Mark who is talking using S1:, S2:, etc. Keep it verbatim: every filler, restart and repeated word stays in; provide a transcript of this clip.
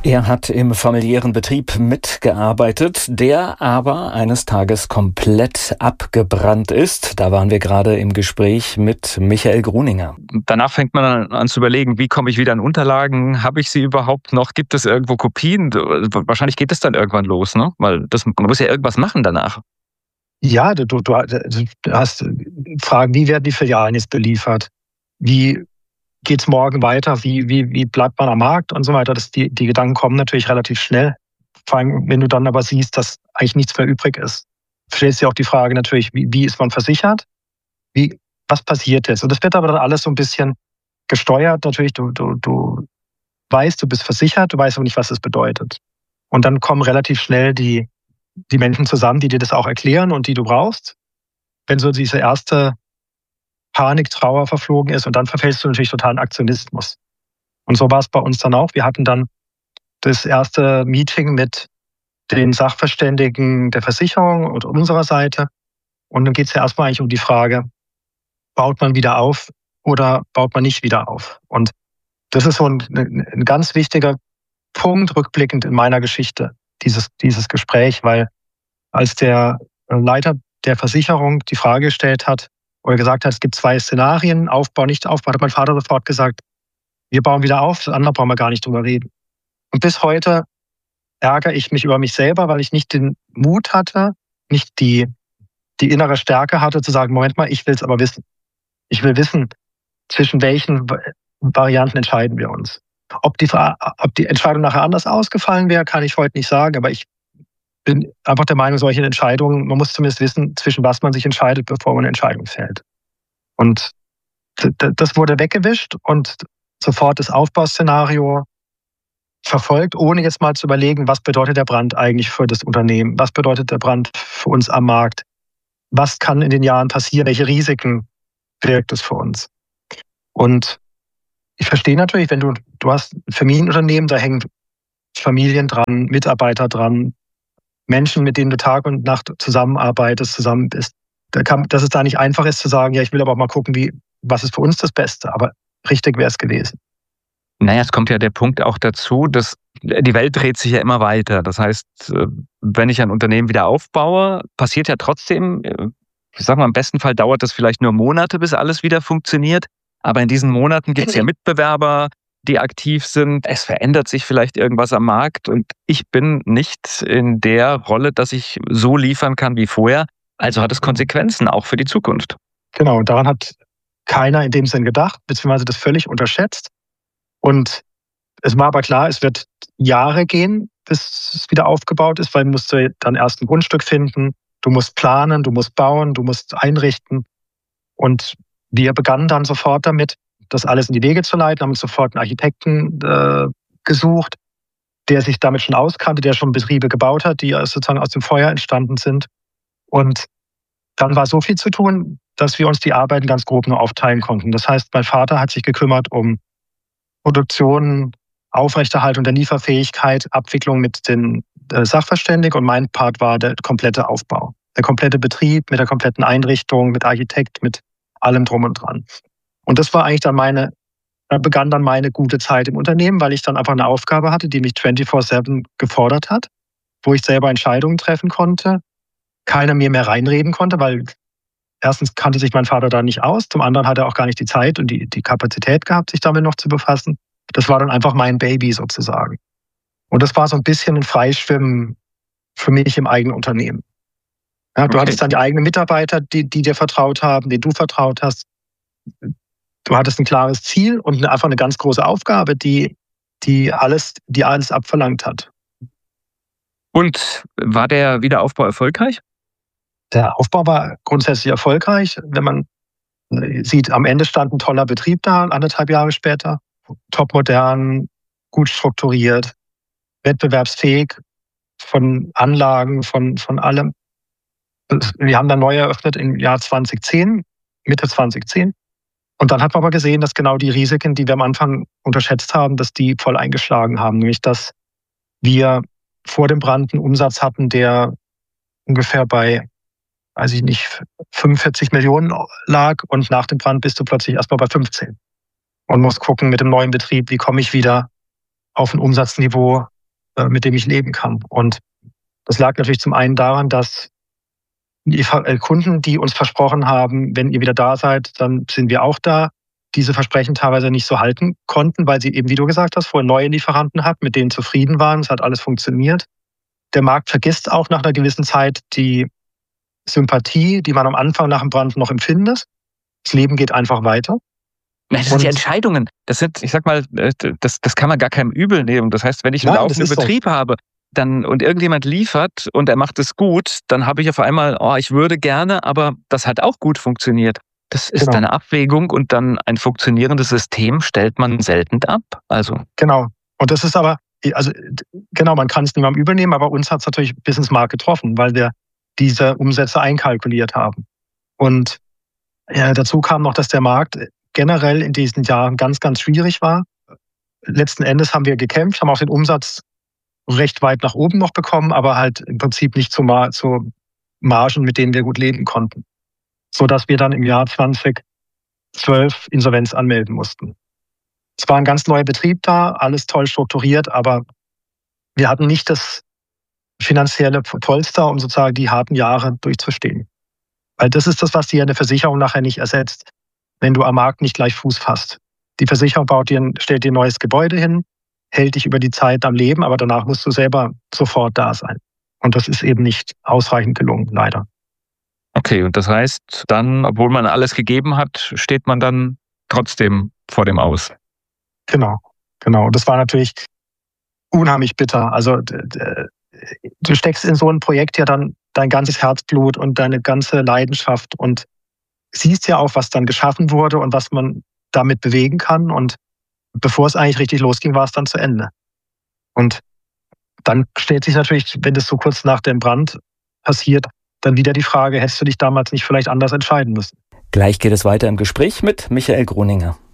S1: Er hat im familiären Betrieb mitgearbeitet, der aber eines Tages komplett abgebrannt ist. Da waren wir gerade im Gespräch mit Michael Gruninger.
S2: Danach fängt man an zu überlegen, wie komme ich wieder an Unterlagen? Habe ich sie überhaupt noch? Gibt es irgendwo Kopien? Wahrscheinlich geht es dann irgendwann los, ne? Weil das, man muss ja irgendwas machen danach.
S3: Ja, du, du, du hast Fragen, wie werden die Filialen jetzt beliefert? Wie geht es morgen weiter? Wie, wie, wie bleibt man am Markt und so weiter? Das, die, die Gedanken kommen natürlich relativ schnell. Vor allem, wenn du dann aber siehst, dass eigentlich nichts mehr übrig ist. Stellst dir auch die Frage natürlich, wie, wie ist man versichert? Wie, was passiert jetzt? Und das wird aber dann alles so ein bisschen gesteuert. Natürlich, du, du, du weißt, du bist versichert, du weißt aber nicht, was das bedeutet. Und dann kommen relativ schnell die, die Menschen zusammen, die dir das auch erklären und die du brauchst. Wenn so diese erste Panik, Trauer verflogen ist, und dann verfällst du natürlich total in Aktionismus. Und so war es bei uns dann auch. Wir hatten dann das erste Meeting mit den Sachverständigen der Versicherung und unserer Seite. Und dann geht es ja erstmal eigentlich um die Frage, baut man wieder auf oder baut man nicht wieder auf? Und das ist so ein, ein ganz wichtiger Punkt rückblickend in meiner Geschichte, dieses, dieses Gespräch, weil als der Leiter der Versicherung die Frage gestellt hat, oder gesagt hat, es gibt zwei Szenarien, Aufbau, nicht Aufbau, hat mein Vater sofort gesagt, wir bauen wieder auf, das andere brauchen wir gar nicht drüber reden. Und bis heute ärgere ich mich über mich selber, weil ich nicht den Mut hatte, nicht die, die innere Stärke hatte, zu sagen, Moment mal, ich will es aber wissen. Ich will wissen, zwischen welchen Varianten entscheiden wir uns. Ob die, ob die Entscheidung nachher anders ausgefallen wäre, kann ich heute nicht sagen, aber ich bin einfach der Meinung, solche Entscheidungen, man muss zumindest wissen, zwischen was man sich entscheidet, bevor man eine Entscheidung fällt. Und das wurde weggewischt und sofort das Aufbauszenario verfolgt, ohne jetzt mal zu überlegen, was bedeutet der Brand eigentlich für das Unternehmen? Was bedeutet der Brand für uns am Markt? Was kann in den Jahren passieren? Welche Risiken birgt es für uns? Und ich verstehe natürlich, wenn du, du hast ein Familienunternehmen, da hängen Familien dran, Mitarbeiter dran, Menschen, mit denen du Tag und Nacht zusammenarbeitest, zusammen bist. Da kann, dass es da nicht einfach ist zu sagen, ja, ich will aber auch mal gucken, wie, was ist für uns das Beste. Aber richtig wäre es gewesen.
S2: Naja, es kommt ja der Punkt auch dazu, dass die Welt dreht sich ja immer weiter. Das heißt, wenn ich ein Unternehmen wieder aufbaue, passiert ja trotzdem, ich sag mal, im besten Fall dauert das vielleicht nur Monate, bis alles wieder funktioniert. Aber in diesen Monaten gibt es ja Mitbewerber, die aktiv sind. Es verändert sich vielleicht irgendwas am Markt und ich bin nicht in der Rolle, dass ich so liefern kann wie vorher. Also hat es Konsequenzen auch für die Zukunft.
S3: Genau, daran hat keiner in dem Sinn gedacht, beziehungsweise das völlig unterschätzt. Und es war aber klar, es wird Jahre gehen, bis es wieder aufgebaut ist, weil du musst dann erst ein Grundstück finden, du musst planen, du musst bauen, du musst einrichten. Und wir begannen dann sofort damit, das alles in die Wege zu leiten, haben sofort einen Architekten äh, gesucht, der sich damit schon auskannte, der schon Betriebe gebaut hat, die sozusagen aus dem Feuer entstanden sind. Und dann war so viel zu tun, dass wir uns die Arbeiten ganz grob nur aufteilen konnten. Das heißt, mein Vater hat sich gekümmert um Produktion, Aufrechterhaltung der Lieferfähigkeit, Abwicklung mit den äh, Sachverständigen, und mein Part war der komplette Aufbau. Der komplette Betrieb mit der kompletten Einrichtung, mit Architekt, mit allem drum und dran. Und das war eigentlich dann meine, da begann dann meine gute Zeit im Unternehmen, weil ich dann einfach eine Aufgabe hatte, die mich vierundzwanzig sieben gefordert hat, wo ich selber Entscheidungen treffen konnte, keiner mir mehr reinreden konnte, weil erstens kannte sich mein Vater da nicht aus, zum anderen hat er auch gar nicht die Zeit und die, die Kapazität gehabt, sich damit noch zu befassen. Das war dann einfach mein Baby sozusagen. Und das war so ein bisschen ein Freischwimmen für mich im eigenen Unternehmen. Ja, du okay. hattest dann die eigenen Mitarbeiter, die, die dir vertraut haben, denen du vertraut hast. Du hattest ein klares Ziel und einfach eine ganz große Aufgabe, die, die, alles, die alles abverlangt hat.
S2: Und war der Wiederaufbau erfolgreich?
S3: Der Aufbau war grundsätzlich erfolgreich. Wenn man sieht, am Ende stand ein toller Betrieb da, anderthalb Jahre später. Topmodern, gut strukturiert, wettbewerbsfähig von Anlagen, von, von allem. Wir haben dann neu eröffnet im Jahr zwanzig zehn, Mitte zwanzig zehn. Und dann hat man aber gesehen, dass genau die Risiken, die wir am Anfang unterschätzt haben, dass die voll eingeschlagen haben. Nämlich, dass wir vor dem Brand einen Umsatz hatten, der ungefähr bei, weiß ich nicht, fünfundvierzig Millionen lag, und nach dem Brand bist du plötzlich erstmal bei fünfzehn. Und musst gucken mit dem neuen Betrieb, wie komme ich wieder auf ein Umsatzniveau, mit dem ich leben kann. Und das lag natürlich zum einen daran, dass die Kunden, die uns versprochen haben, wenn ihr wieder da seid, dann sind wir auch da, diese Versprechen teilweise nicht so halten konnten, weil sie eben, wie du gesagt hast, vorher neue Lieferanten hatten, mit denen zufrieden waren. Es hat alles funktioniert. Der Markt vergisst auch nach einer gewissen Zeit die Sympathie, die man am Anfang nach dem Brand noch empfindet. Das Leben geht einfach weiter.
S2: Das sind die Entscheidungen. Das sind, ich sag mal, das, das kann man gar keinem übel nehmen. Das heißt, wenn ich einen laufenden Betrieb so. habe, dann und irgendjemand liefert und er macht es gut, dann habe ich auf einmal, oh, ich würde gerne, aber das hat auch gut funktioniert. Das ist genau. eine Abwägung und dann ein funktionierendes System stellt man selten ab. Also
S3: genau. Und das ist aber, also genau, man kann es niemandem übel nehmen, aber uns hat es natürlich bis ins Mark getroffen, weil wir diese Umsätze einkalkuliert haben. Und ja, dazu kam noch, dass der Markt generell in diesen Jahren ganz, ganz schwierig war. Letzten Endes haben wir gekämpft, haben auch den Umsatz recht weit nach oben noch bekommen, aber halt im Prinzip nicht zu, Mar- zu Margen, mit denen wir gut leben konnten. Sodass wir dann im Jahr zwanzig zwölf Insolvenz anmelden mussten. Es war ein ganz neuer Betrieb da, alles toll strukturiert, aber wir hatten nicht das finanzielle Polster, um sozusagen die harten Jahre durchzustehen. Weil das ist das, was dir eine Versicherung nachher nicht ersetzt, wenn du am Markt nicht gleich Fuß fasst. Die Versicherung baut dir, stellt dir ein neues Gebäude hin, hält dich über die Zeit am Leben, aber danach musst du selber sofort da sein. Und das ist eben nicht ausreichend gelungen, leider.
S2: Okay, und das heißt dann, obwohl man alles gegeben hat, steht man dann trotzdem vor dem Aus.
S3: Genau, genau. Das war natürlich unheimlich bitter. Also du steckst in so ein Projekt ja dann dein ganzes Herzblut und deine ganze Leidenschaft und siehst ja auch, was dann geschaffen wurde und was man damit bewegen kann. Und bevor es eigentlich richtig losging, war es dann zu Ende. Und dann stellt sich natürlich, wenn das so kurz nach dem Brand passiert, dann wieder die Frage, hättest du dich damals nicht vielleicht anders entscheiden müssen?
S1: Gleich geht es weiter im Gespräch mit Michael Gruninger.